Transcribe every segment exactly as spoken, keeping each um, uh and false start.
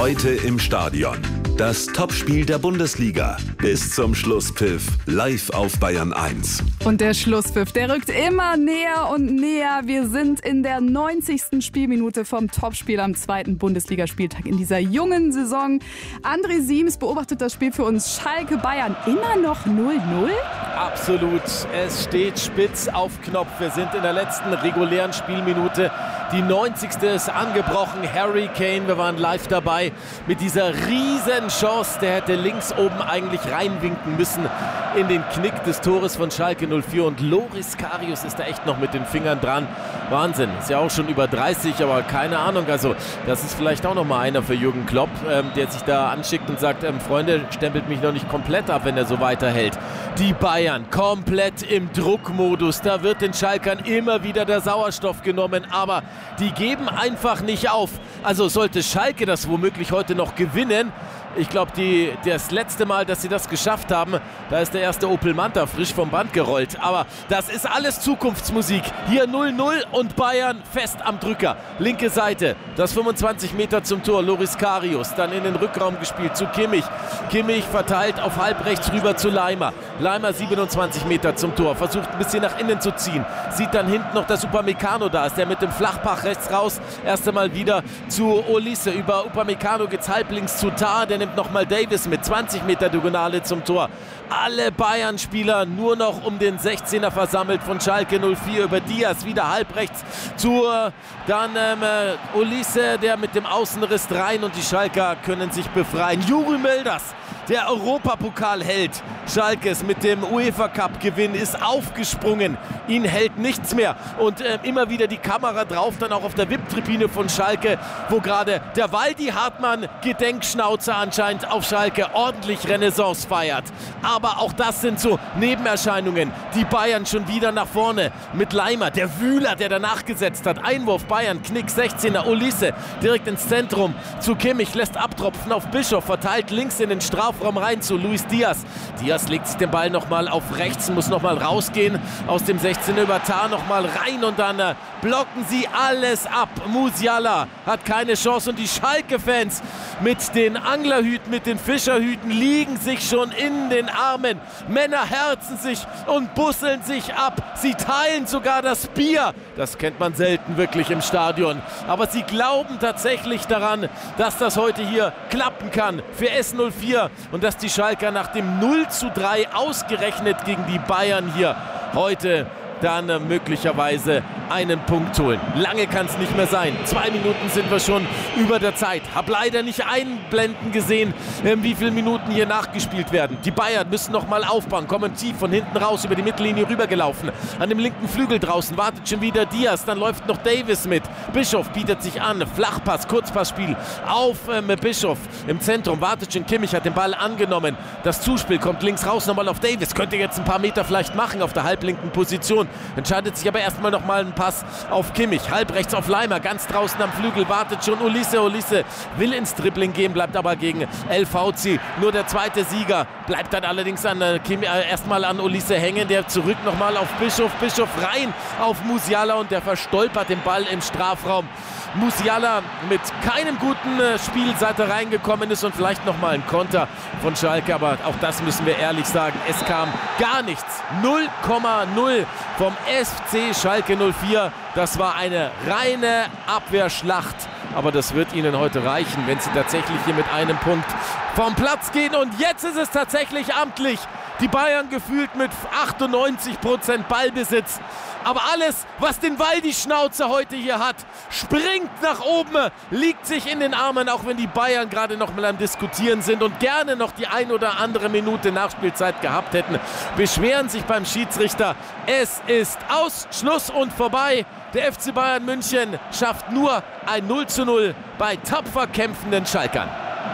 Heute im Stadion. Das Topspiel der Bundesliga. Bis zum Schlusspfiff. Live auf Bayern eins. Und der Schlusspfiff, der rückt immer näher und näher. Wir sind in der neunzigsten Spielminute vom Topspiel am zweiten Bundesligaspieltag in dieser jungen Saison. André Siems beobachtet das Spiel für uns. Schalke Bayern immer noch null null? Absolut. Es steht spitz auf Knopf. Wir sind in der letzten regulären Spielminute. Die neunzigste ist angebrochen. Harry Kane, wir waren live dabei mit dieser riesen Chance. Der hätte links oben eigentlich reinwinken müssen in den Knick des Tores von Schalke null vier. Und Loris Karius ist da echt noch mit den Fingern dran. Wahnsinn. Ist ja auch schon über dreißig, aber keine Ahnung. Also das ist vielleicht auch noch mal einer für Jürgen Klopp, ähm, der sich da anschickt und sagt, ähm, Freunde, stempelt mich noch nicht komplett ab, wenn er so weiterhält. Die Bayern komplett im Druckmodus. Da wird den Schalkern immer wieder der Sauerstoff genommen, aber die geben einfach nicht auf. Also sollte Schalke das womöglich heute noch gewinnen, ich glaube, das letzte Mal, dass sie das geschafft haben, da ist der erste Opel Manta frisch vom Band gerollt. Aber das ist alles Zukunftsmusik. Hier null null und Bayern fest am Drücker. Linke Seite, das fünfundzwanzig Meter zum Tor. Loris Karius, dann in den Rückraum gespielt zu Kimmich. Kimmich verteilt auf halbrechts rüber zu Leimer. Leimer siebenundzwanzig Meter zum Tor, versucht ein bisschen nach innen zu ziehen. Sieht dann hinten noch, dass Upamecano da ist, der mit dem Flachpass rechts raus. Erst einmal wieder zu Olise. Über Upamecano geht's halblinks zu Tah, der nimmt nochmal Davis mit zwanzig Meter Diagonale zum Tor. Alle Bayern-Spieler nur noch um den sechzehner versammelt von Schalke null vier über Diaz, wieder halbrechts zu dann ähm, Olise, der mit dem Außenriss rein und die Schalker können sich befreien. Juri Mölders, der Europapokalheld Schalkes mit dem UEFA-Cup-Gewinn, ist aufgesprungen. Ihn hält nichts mehr. Und äh, immer wieder die Kamera drauf, dann auch auf der V I P-Tribüne von Schalke, wo gerade der Waldi Hartmann Gedenkschnauzer anscheinend auf Schalke ordentlich Renaissance feiert. Aber auch das sind so Nebenerscheinungen. Die Bayern schon wieder nach vorne mit Leimer, der Wühler, der danach gesetzt hat. Einwurf Bayern, Knick sechzehner, Olise direkt ins Zentrum zu Kimmich, lässt abtropfen auf Bischof, verteilt links in den Strafraum rein zu Luis Diaz. Diaz legt sich den Ball nochmal auf rechts, muss nochmal rausgehen aus dem sechzehner über Tah nochmal rein und dann äh, blocken sie alles ab. Musiala hat keine Chance und die Schalke-Fans mit den Anglerhüten, mit den Fischerhüten liegen sich schon in den Armen. Männer herzen sich und busseln sich ab. Sie teilen sogar das Bier. Das kennt man selten wirklich im Stadion. Aber sie glauben tatsächlich daran, dass das heute hier klappen kann für S null vier und dass die Schalker nach dem null zu drei ausgerechnet gegen die Bayern hier heute dann äh, möglicherweise einen Punkt holen. Lange kann es nicht mehr sein. Zwei Minuten sind wir schon über der Zeit. Hab leider nicht einblenden gesehen, äh, wie viele Minuten hier nachgespielt werden. Die Bayern müssen noch mal aufbauen, kommen tief von hinten raus, über die Mittellinie rübergelaufen. An dem linken Flügel draußen wartet schon wieder Diaz, dann läuft noch Davis mit. Bischof bietet sich an, Flachpass, Kurzpassspiel auf ähm, Bischof. Im Zentrum wartet schon Kimmich, hat den Ball angenommen. Das Zuspiel kommt links raus, nochmal auf Davis. Könnte jetzt ein paar Meter vielleicht machen auf der halblinken Position. Entscheidet sich aber erstmal nochmal ein Pass auf Kimmich. Halb rechts auf Leimer, ganz draußen am Flügel wartet schon Olise. Olise will ins Dribbling gehen, bleibt aber gegen El Fauzi. Nur der zweite Sieger bleibt dann allerdings an äh, Kimmich, äh, erstmal an Olise hängen. Der zurück nochmal auf Bischof. Bischof rein auf Musiala und der verstolpert den Ball im Strafraum. Musiala mit keinem guten äh, Spiel, seit er reingekommen ist und vielleicht nochmal ein Konter von Schalke, aber auch das müssen wir ehrlich sagen, es kam gar nichts. null Komma null vom F C Schalke null vier. Das war eine reine Abwehrschlacht, aber das wird ihnen heute reichen, wenn sie tatsächlich hier mit einem Punkt vom Platz gehen. Und jetzt ist es tatsächlich amtlich. Die Bayern gefühlt mit achtundneunzig Prozent Ballbesitz. Aber alles, was den Waldi-Schnauzer heute hier hat, springt nach oben, liegt sich in den Armen, auch wenn die Bayern gerade noch mal am Diskutieren sind und gerne noch die ein oder andere Minute Nachspielzeit gehabt hätten, beschweren sich beim Schiedsrichter. Es ist aus, Schluss und vorbei. Der F C Bayern München schafft nur ein null zu null bei tapfer kämpfenden Schalkern.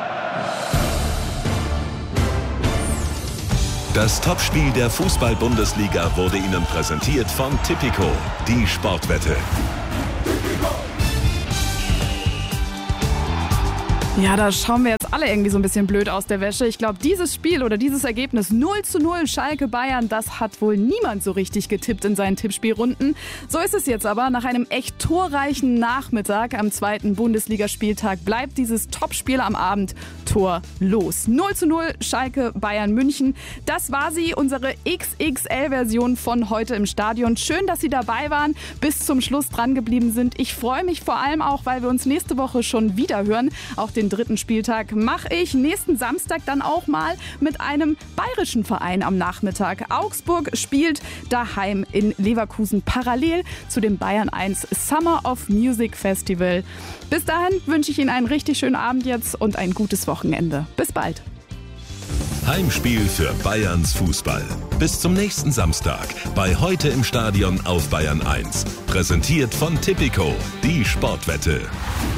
Das Topspiel der Fußball-Bundesliga wurde Ihnen präsentiert von Tipico, die Sportwette. Ja, da schauen wir jetzt alle irgendwie so ein bisschen blöd aus der Wäsche. Ich glaube, dieses Spiel oder dieses Ergebnis null zu null Schalke-Bayern, das hat wohl niemand so richtig getippt in seinen Tippspielrunden. So ist es jetzt aber. Nach einem echt torreichen Nachmittag am zweiten Bundesligaspieltag bleibt dieses Topspiel am Abend torlos. null zu null Schalke-Bayern München. Das war sie, unsere X X L-Version von heute im Stadion. Schön, dass Sie dabei waren, bis zum Schluss dran geblieben sind. Ich freue mich vor allem auch, weil wir uns nächste Woche schon wieder hören. Auch den dritten Spieltag mache ich nächsten Samstag dann auch mal mit einem bayerischen Verein am Nachmittag. Augsburg spielt daheim in Leverkusen parallel zu dem Bayern eins Summer of Music Festival. Bis dahin wünsche ich Ihnen einen richtig schönen Abend jetzt und ein gutes Wochenende. Bis bald. Heimspiel für Bayerns Fußball. Bis zum nächsten Samstag bei Heute im Stadion auf Bayern eins. Präsentiert von Tipico, die Sportwette.